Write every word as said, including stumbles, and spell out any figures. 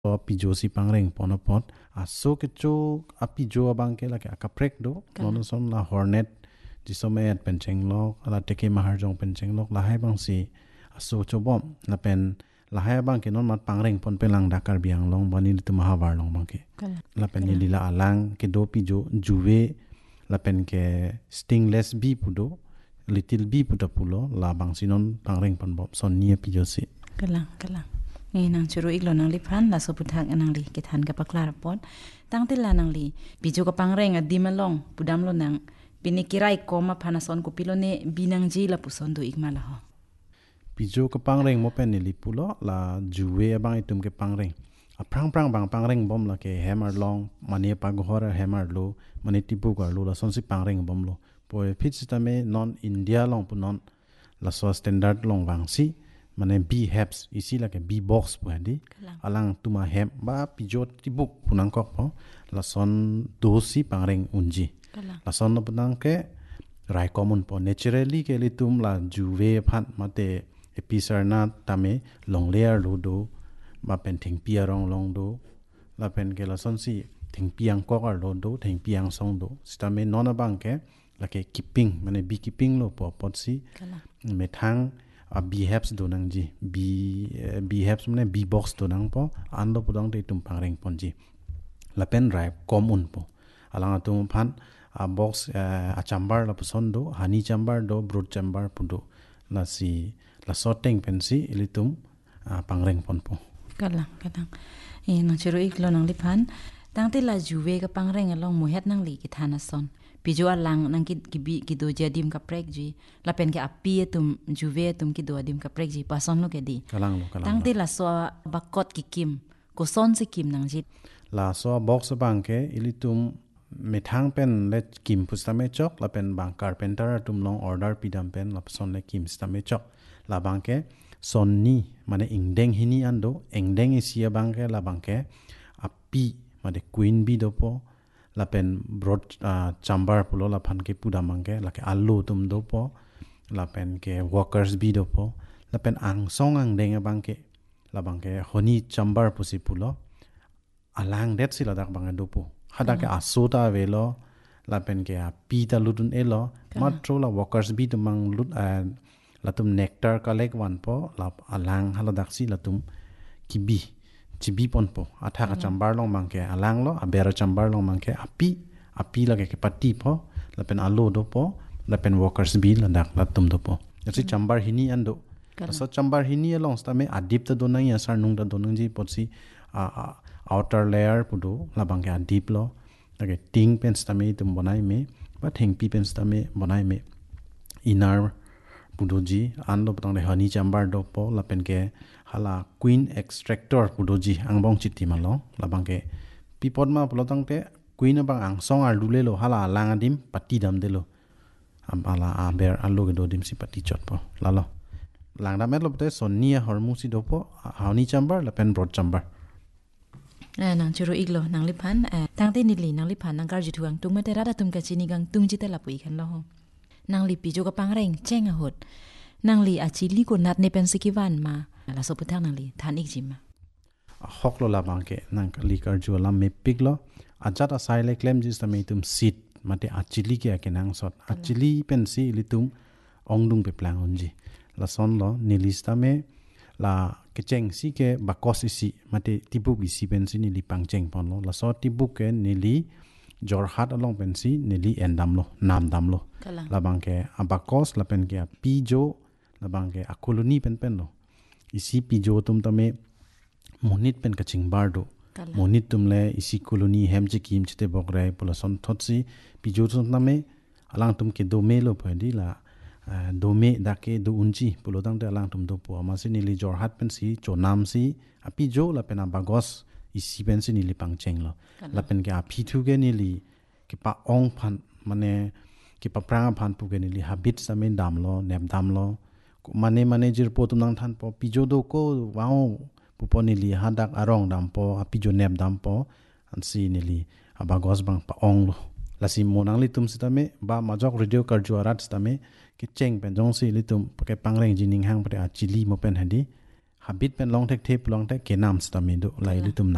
pijo si pangreng ponopot aso ke cho apijo abang ke la ke akaprek do non som la hornet jisome at pencheng lok ala teke mahar jong pencheng lok la hai bang si aso cho bom la pen la hai bang ke non mat pangreng pon pelang dakar biang long bani tu mahawar long bang ke la pen ni lila alang ke do pijo juwe la pen ke stingless bi pudo little bi puda pulo la bang sinon pangreng pon bom son ni pijo si kalang kalang ni nang churu iglo nang lipan la so puthak nang li ke than ka paklar pon tang til la nang li pijo ka pangreng a dimalong pudam lo nang pinikirai koma phanason ko pilone binang ji la puson do igmala ho pijo ka pangreng mo pen ni pulo la juwe bang itum ke pangreng a prang prang bang pangreng bom la ke hammer long mane pa ghora hammer lo mane tipu gar lo la son si pangreng bom lo po fit system non india long pu non la so standard long bang si mane b heps isi la ke b box pu handi alang tuma hem ba pijo tibuk punang kok po la son dosi pangreng unji la son no punang ke rai common po naturally ke litum la juwe phat mate episarna tame long layer lo do ba pen thing pia rong long do la pen ke la son si thing piang ko ar lo do thing piang song do stame non abang ke la ke keeping mane beekeeping lo po pot si me thang a beehives do nang ji bee beehives mane bee box do nang po an lo pudang te tum pangreng pon ji la pen rai common po alang atum phan a box a chamber la puson do honey chamber do brood chamber pudo la si la sorting pensi ilitum pangreng pon po kalang kalang e nang chero iklo nang lipan tangte la juwe ka pangreng along mohet nang li ki thana son pijo alang nang ki gibi ki do jadim ka prek ji la pen ke api tum juwe tum ki do adim ka prek ji pason lo ke di kalang lo kalang tangte la so bakot ki kim ko son se kim nang ji la so box bang ke ilitum me thang pen le kim pustame chok la pen bang carpenter tum long order pidam pen la son le kim stame chok la bang ke son ni mane ingdeng hini ando engdeng isia bang ke la bang ke api mane queen bi do po la pen broad uh, chamber pulo la phan ke puda mangke la ke alu tum do po la pen ke workers bi do po la pen ang song ang deng bang ke la bang ke honi chamber pusi pulo alang det sila dak bang do po hada ke asota velo la pen ke api ta ludun elo matro la workers bi tum mang lut uh, latum nectar collect one po la alang hala dak si latum kibi chibi pon po atha ka chambar long mangke alang lo abera chambar long mangke api api la ke pati po la pen alo do po la pen workers bi la dak latum do po asi chambar hini ando so chambar hini along stame adip ta do nang ya sar nung da do nang ji potsi a outer layer pudo la bangke adip lo la ke ting pen stame tum bonai me ba theng pi pen stame bonai me inner pudoji anlo patang de honey chamber do po la pen ke hala queen extractor pudoji angbong chiti malo la bang ke pipod ma polotang te queen bang ang song ar lule lo hala lang adim pati dam de lo am ala a ber allo ge do dim si pati chot po la lo lang da met lo te sonia hormusi do po honey chamber la pen broad chamber eh nang churu iglo nang lipan eh tangte nili nang lipan nang kar jituang tung mate rada tum ka chini gang tung jite la pui kan lo nang li pijo ka pangreng cheng a hot nang li achili ko nat ne pen sikiwan ma la so puthang nang li than ik jima hok lo la bang ke nang li kar ju la me pig lo ajat asai le claim jis tame tum sit mate achili ke ke nang sot achili pen si litum ongdung pe plang onji la son lo nilista me la ke cheng si ke bakos si mate tibu gi si pen si ni li pang cheng pon lo la so tibu ke nili jorhat along pen si nili endam lo nam dam lo la bang ke abakos la pen ke pijo la bang ke akoloni pen pen lo isi pijo tum tame monit pen ka chingbar do monit tum le isi koloni hem che kim chite bograi polason thotsi pijo tum tame alang tum ke do me lo phadi la do me da ke do unji polodang te alang tum do po ma si nili jorhat pen si chonam si apijo la pen abagos isi pen si nili pang cheng lo la pen ke api thu ke nili ke pa ong phan mane ke pa prang phan pu ke nili habit same dam lo nem dam lo mane mane jir po tum nang than po pijo do ko wao pu po nili hadak arong dam po apijo nem dam po an si nili abagos bang pa ong lo la si monang li tum sitame ba majok radio karju arat sitame ke cheng pen jong si li tum ke pangreng jining hang pre a chili mo pen handi habit pen long tek thep long tek ke nam sitame do lai li tum